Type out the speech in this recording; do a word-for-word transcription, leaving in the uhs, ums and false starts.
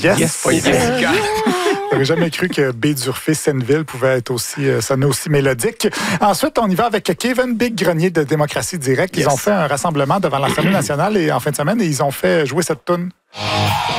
Yes! Yes, pas Jessica. J'aurais jamais cru que Baie-d'Urfé-Senneville pouvait être aussi, euh, sonner aussi mélodique. Ensuite, on y va avec Kevin Big Grenier de Démocratie Directe. Ils Yes. ont fait un rassemblement devant l'Assemblée nationale et en fin de semaine, et ils ont fait jouer cette toune.